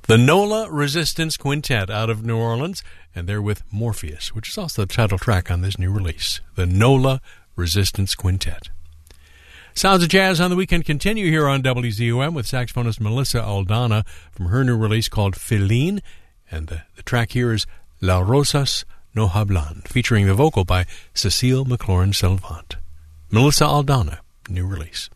The NOLA Resistance Quintet out of New Orleans, and they're with Morpheus, which is also the title track on this new release. The NOLA Resistance Quintet. Sounds of Jazz on the Weekend continue here on WZUM with saxophonist Melissa Aldana from her new release called Feline, and the track here is La Rosas No Hablan, featuring the vocal by Cecile McLaurin-Salvant. Melissa Aldana, new release.